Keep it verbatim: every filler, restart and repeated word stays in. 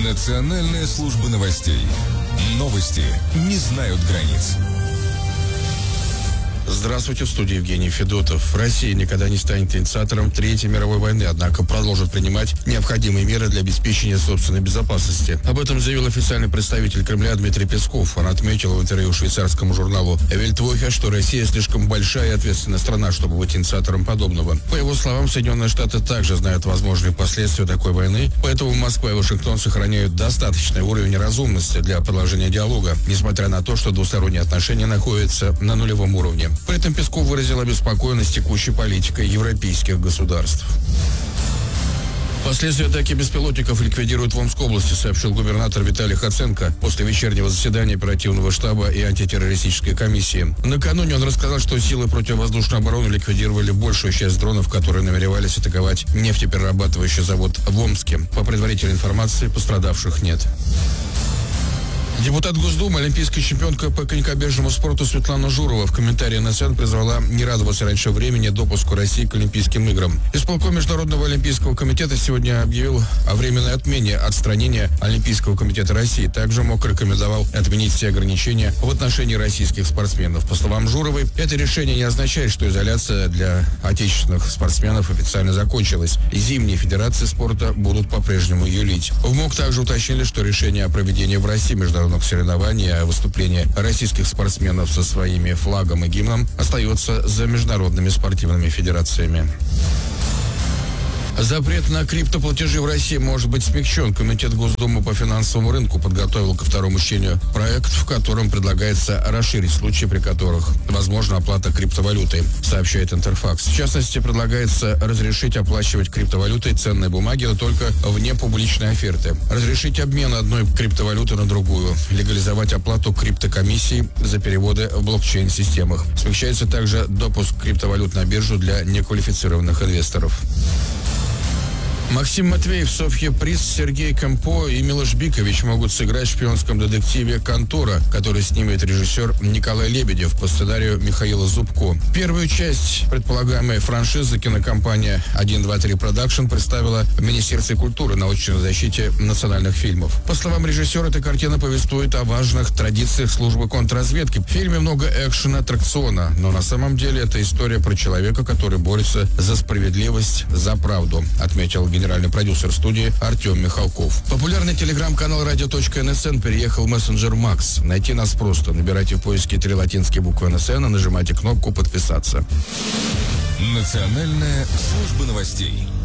Национальная служба новостей. Новости не знают границ. Здравствуйте, в студии Евгений Федотов. Россия никогда не станет инициатором Третьей мировой войны, однако продолжит принимать необходимые меры для обеспечения собственной безопасности. Об этом заявил официальный представитель Кремля Дмитрий Песков. Он отметил в интервью швейцарскому журналу «Вельтвохе», что Россия слишком большая и ответственная страна, чтобы быть инициатором подобного. По его словам, Соединенные Штаты также знают возможные последствия такой войны, поэтому Москва и Вашингтон сохраняют достаточный уровень разумности для продолжения диалога, несмотря на то, что двусторонние отношения находятся на нулевом уровне. При этом Песков выразил обеспокоенность текущей политикой европейских государств. Последствия атаки беспилотников ликвидируют в Омской области, сообщил губернатор Виталий Хоценко после вечернего заседания оперативного штаба и антитеррористической комиссии. Накануне он рассказал, что силы противовоздушной обороны ликвидировали большую часть дронов, которые намеревались атаковать нефтеперерабатывающий завод в Омске. По предварительной информации, пострадавших нет. Депутат Госдумы, олимпийская чемпионка по конькобежному спорту Светлана Журова в комментарии на СН призвала не радоваться раньше времени допуску России к Олимпийским играм. Исполком Международного олимпийского комитета сегодня объявил о временной отмене отстранения Олимпийского комитета России. Также МОК рекомендовал отменить все ограничения в отношении российских спортсменов. По словам Журовой, это решение не означает, что изоляция для отечественных спортсменов официально закончилась. Зимние федерации спорта будут по-прежнему юлить. В МОК также уточнили, что решение о проведении в России международного соревнований, а выступление российских спортсменов со своими флагом и гимном остается за международными спортивными федерациями. Запрет на криптоплатежи в России может быть смягчен. Комитет Госдумы по финансовому рынку подготовил ко второму чтению проект, в котором предлагается расширить случаи, при которых возможна оплата криптовалютой, сообщает Интерфакс. В частности, предлагается разрешить оплачивать криптовалютой ценные бумаги, но только вне публичной оферты. Разрешить обмен одной криптовалюты на другую. Легализовать оплату криптокомиссий за переводы в блокчейн-системах. Смягчается также допуск криптовалют на биржу для неквалифицированных инвесторов. Максим Матвеев, Софья Приз, Сергей Кампо и Милош Бикович могут сыграть в шпионском детективе «Контора», который снимет режиссер Николай Лебедев по сценарию Михаила Зубко. Первую часть предполагаемой франшизы кинокомпания один два три Продакшн представила в Министерстве культуры на очной защите национальных фильмов. По словам режиссера, эта картина повествует о важных традициях службы контрразведки. В фильме много экшена, аттракциона, но на самом деле это история про человека, который борется за справедливость, за правду, отметил генеральный продюсер студии Артем Михалков. Популярный телеграм-канал радио.НСН переехал в мессенджер Макс. Найти нас просто. Набирайте в поиске три латинские буквы эн эс эн и нажимайте кнопку «Подписаться». Национальная служба новостей.